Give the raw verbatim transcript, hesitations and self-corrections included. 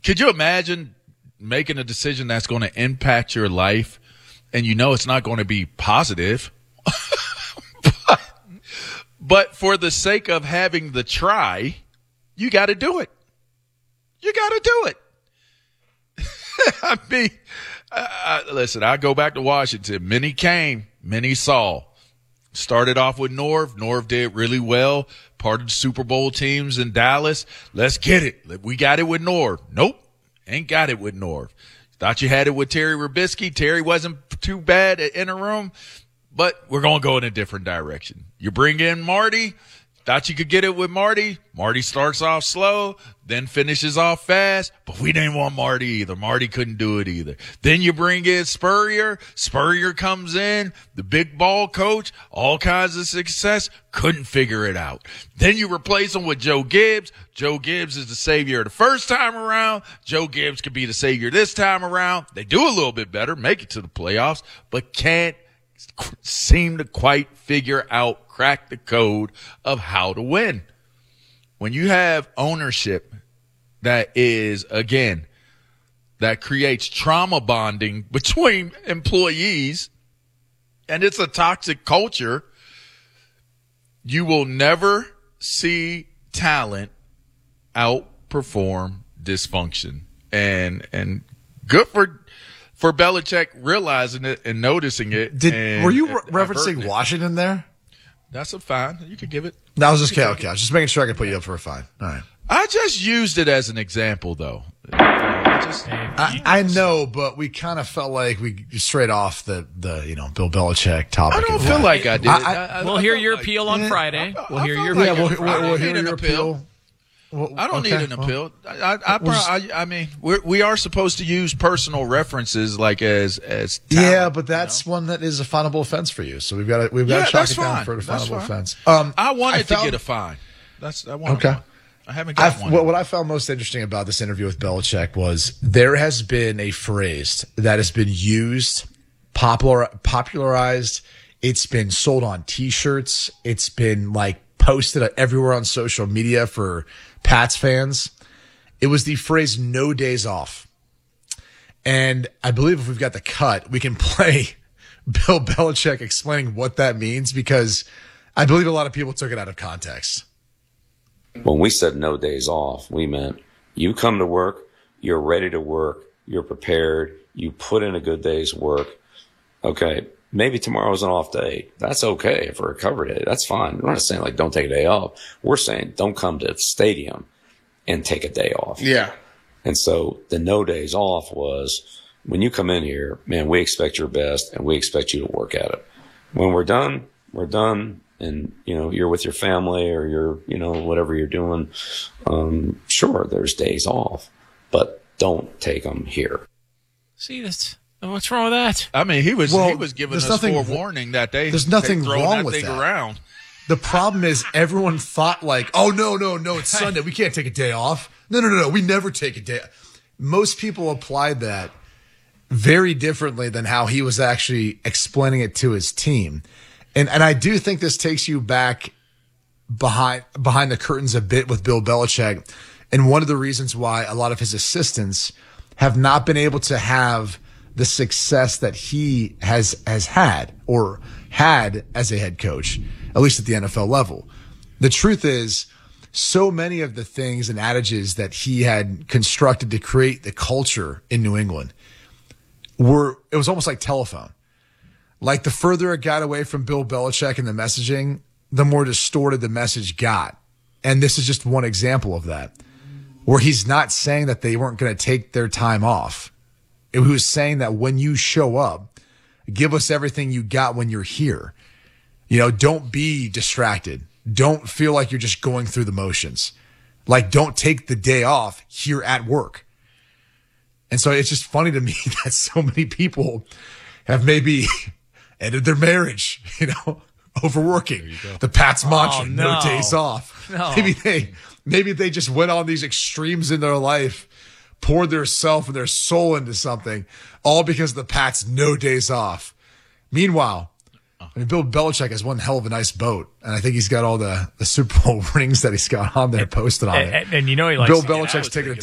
Could you imagine making a decision that's going to impact your life and you know it's not going to be positive? but, but for the sake of having the try, you got to do it. You got to do it. I mean, I, I, listen, I go back to Washington. Many came, many saw. Started off with Norv. Norv did really well. Part of the Super Bowl teams in Dallas. Let's get it. We got it with Norv. Nope. Ain't got it with Norv. Thought you had it with Terry Robisky. Terry wasn't too bad at interim, but we're going to go in a different direction. You bring in Marty. Thought you could get it with Marty. Marty starts off slow, then finishes off fast, but we didn't want Marty either. Marty couldn't do it either. Then you bring in Spurrier. Spurrier comes in, the big ball coach, all kinds of success, couldn't figure it out. Then you replace him with Joe Gibbs. Joe Gibbs is the savior the first time around. Joe Gibbs could be the savior this time around. They do a little bit better, make it to the playoffs, but can't seem to quite figure out, crack the code of how to win. When you have ownership that is, again, that creates trauma bonding between employees, and it's a toxic culture, you will never see talent outperform dysfunction. And, and good for For Belichick realizing it and noticing it. Did and, were you re- and referencing Washington there? That's a fine. You could give it. That was just okay. Okay, I was just making sure I could put you up for a fine. All right. I just used it as an example, though. I, just, I, I know, but we kind of felt like we straight off the, the you know Bill Belichick topic. I don't feel that. like I did. I, I, I, I, we'll I hear your like, appeal on yeah, Friday. I, We'll hear I your like yeah, we'll, we'll, we'll, we'll hear an your appeal. appeal. Well, I don't okay, need an well, appeal. I, I, I, we'll just, I, I mean, we're, we are supposed to use personal references like as as. Talent, yeah, but that's you know? one that is a finable offense for you. So we've got to we've got Yeah, to chalk that's it down fine. for a That's finable fine. offense. Um, I wanted I found, to get a fine. That's I wanted okay. one. I haven't got I, one. what, what I found most interesting about this interview with Belichick was there has been a phrase that has been used, popular, popularized. It's been sold on T-shirts. It's been like posted everywhere on social media for Pats fans. It was the phrase "no days off." And I believe if we've got the cut, we can play Bill Belichick explaining what that means, because I believe a lot of people took it out of context. When we said no days off, we meant you come to work, you're ready to work, you're prepared, you put in a good day's work. Okay, maybe tomorrow's an off day. That's okay for a recovery day. That's fine. We're not saying like don't take a day off. We're saying don't come to the stadium and take a day off. Yeah. And so the no days off was when you come in here, man, we expect your best and we expect you to work at it. When we're done, we're done. And, you know, you're with your family or you're, you know, whatever you're doing. Um, sure, there's days off, but don't take them here. See, that's what's wrong with that? I mean, he was Well, he was giving there's us nothing- forewarning that day. there's nothing throwing wrong that with thing that. around. The problem is everyone thought like, oh, no, no, no, it's Sunday. We can't take a day off. No, no, no, no. We never take a day. Most people applied that very differently than how he was actually explaining it to his team. And and I do think this takes you back behind behind the curtains a bit with Bill Belichick. And one of the reasons why a lot of his assistants have not been able to have the success that he has has had or had as a head coach, at least at the N F L level. The truth is, so many of the things and adages that he had constructed to create the culture in New England were, it was almost like telephone. Like the further it got away from Bill Belichick and the messaging, the more distorted the message got. And this is just one example of that, where he's not saying that they weren't going to take their time off. He was saying that when you show up, give us everything you got when you're here. You know, don't be distracted. Don't feel like you're just going through the motions. Like, don't take the day off here at work. And so it's just funny to me that so many people have maybe ended their marriage, you know, overworking. The Pats mantra, Oh, no. no. days off. No. Maybe they, maybe they just went on these extremes in their life, poured their self and their soul into something, all because the Pats no days off. Meanwhile, I mean, Bill Belichick has one hell of a nice boat, and I think he's got all the, the Super Bowl rings that he's got on there posted on it. And, and you know he likes Bill to- Belichick's was taking a thinking